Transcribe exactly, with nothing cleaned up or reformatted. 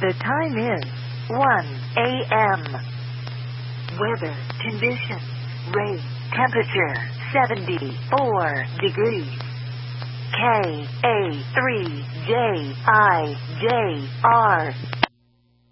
The time is one a m Weather conditions. Rain. Temperature seventy-four degrees. K A three J I J R